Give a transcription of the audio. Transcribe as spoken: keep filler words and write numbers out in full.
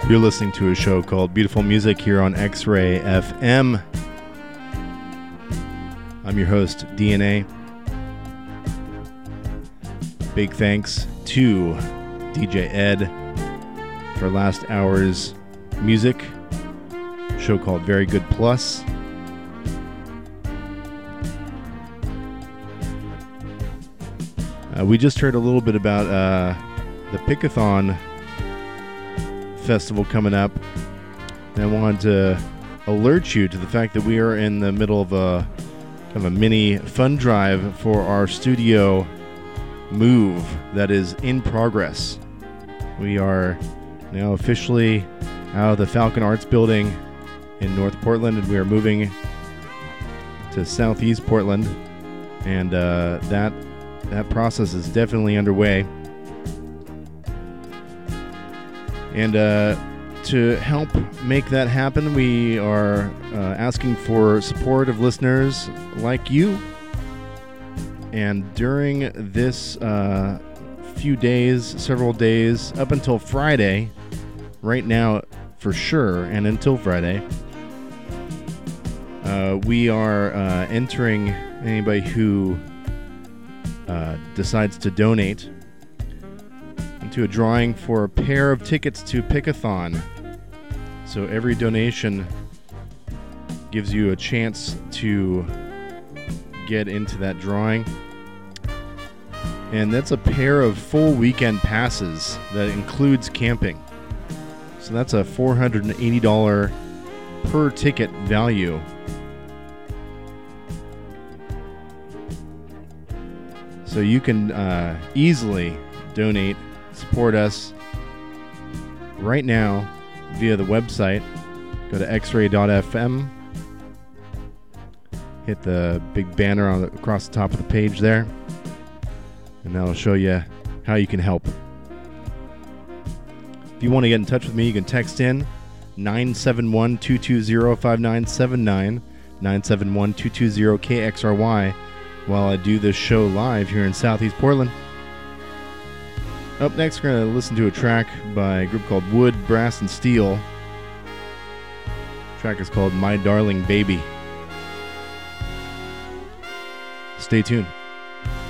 You're listening to a show called Beautiful Music here on X-Ray F M. I'm your host, D N A. Big thanks to D J Ed for last hour's music. A show called Very Good Plus. Uh, we just heard a little bit about uh, the Pickathon festival coming up, and I wanted to alert you to the fact that we are in the middle of a kind of a mini fund drive for our studio move that is in progress. We are now officially out of the Falcon Arts building in North Portland, and we are moving to Southeast Portland, and uh, that that process is definitely underway. And uh, to help make that happen, we are uh, asking for support of listeners like you. And during this uh, few days, several days, up until Friday, right now for sure, and until Friday, uh, we are uh, entering anybody who uh, decides to donate into a drawing for a pair of tickets to Pickathon. So every donation gives you a chance to get into that drawing. And that's a pair of full weekend passes that includes camping. So that's a four hundred eighty dollars per ticket value. So you can uh, easily donate, support us right now via the website. Go to x ray dot f m. Hit the big banner on the, across the top of the page there, and that'll show you how you can help. If you want to get in touch with me, you can text in nine seven one, two two zero, five nine seven nine, nine seven one, two two zero, K X R Y, while I do this show live here in Southeast Portland. Up next, we're going to listen to a track by a group called Wood, Brass, and Steel. The track is called My Darling Baby. Stay tuned.